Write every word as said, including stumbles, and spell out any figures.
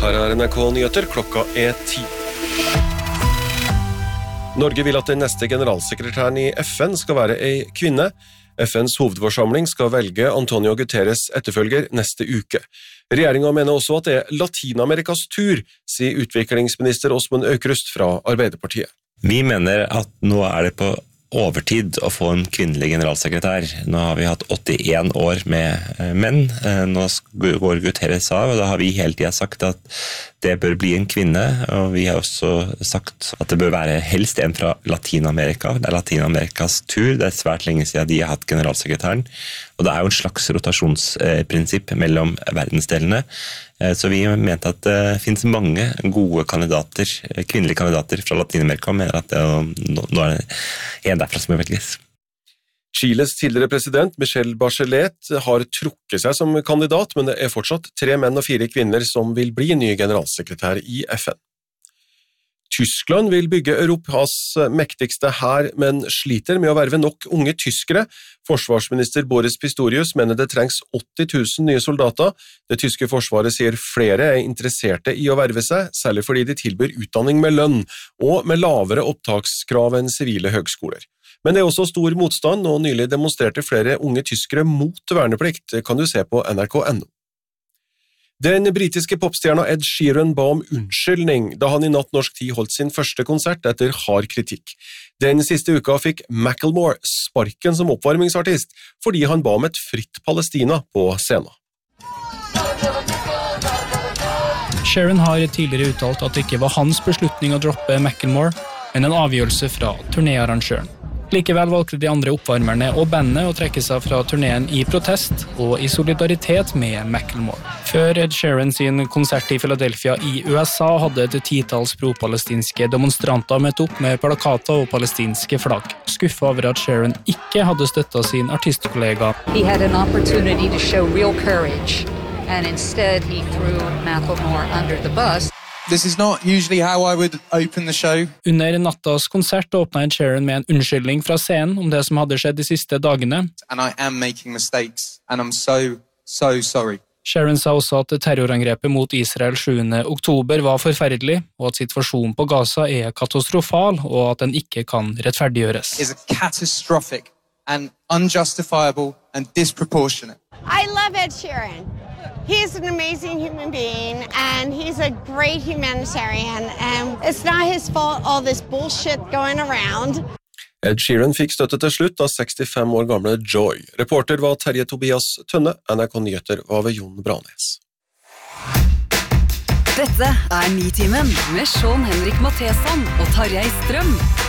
Her er N R K Nyheter, klokka er ti. Norge vil at den neste generalsekretæren i F N skal være ei kvinne. F N's hovedforsamling skal velge Antonio Guterres etterfølger neste uke. Regjeringen mener også at det er Latinamerikas tur, sier utviklingsminister Åsmund Aukrust fra Arbeiderpartiet. Vi mener at nå er det på overtid å få en kvinnelig generalsekretær. Nå har vi hatt åttien år med menn. Nå går Guterres av, og da har vi hele tiden sagt at det bør bli en kvinne, og vi har også sagt at det bør være helst en fra Latinamerika. Det er Latinamerikas tur, det er svært lenge siden de har hatt generalsekretæren, og det er jo en slags rotasjonsprinsipp mellom verdensdelene, så vi mente at det finnes mange gode kandidater, kvinnelige kandidater fra Latinamerika, og mener at det, nå er det en derfra som er velges. Chiles tidligere president Michelle Bachelet har trukket seg som kandidat, men det er fortsatt tre menn og fire kvinner som vil bli ny generalsekretær i F N. Tyskland vil bygge Europas mektigste hær, men sliter med å verve nok unge tyskere. Forsvarsminister Boris Pistorius mener det trengs åtti tusen nye soldater. Det tyske forsvaret sier flere er interesserte i å verve seg, særlig fordi de tilbyr utdanning med lønn, og med lavere opptakskrav enn sivile høgskoler. Men det er også stor motstand, og nylig demonstrerte flere unge tyskere mot verneplikt, kan du se på N R K punktum N O. Den britiske popstjerna Ed Sheeran ba om unnskyldning da han i natt norsk tid holdt sin første konsert etter hard kritikk. Den siste uka fikk Macklemore sparken som oppvarmingsartist, fordi han ba om et fritt Palestina på scenen. Sheeran har tidligere uttalt at det ikke var hans beslutning å droppe Macklemore, men en avgjørelse fra turnéarrangøren. Likevel valgte de andre oppvarmerne og bandet å trekke seg fra turneen i protest og i solidaritet med Macklemore. Før Ed Sheeran sin konsert i Philadelphia i U S A hadde et titals pro-palestinske demonstranter møtt opp med plakater og palestinske flagg, skuffet over at Sheeran ikke hadde støttet sin artistkollega. He had an opportunity to show real courage, and instead he threw Macklemore under the bus. This is not usually how I would open the show. Under nattas konsert åpnet Ed Sheeran med en unnskyldning fra scenen om det som hadde skjedd de siste dagene. And I am making mistakes, and I'm so, so sorry. Sheeran sa også at terrorangrepet mot Israel sjuende oktober var forferdelig, og at situasjonen på Gaza er katastrofal, og at den ikke kan rettferdiggjøres. Is catastrophic and unjustifiable and disproportionate. I love Ed Sheeran. He's an amazing human being, and he's a great humanitarian, and it's not his fault all this bullshit going around. Ed Sheeran fikk støtte til slutt av sekstifem år gamle Joy. Reporter var Terje Tobias Tønne, N R K Nyheter var ved Jon Branes. Dette er Nitimen med Sean Henrik Matheson og Tarjei Strøm.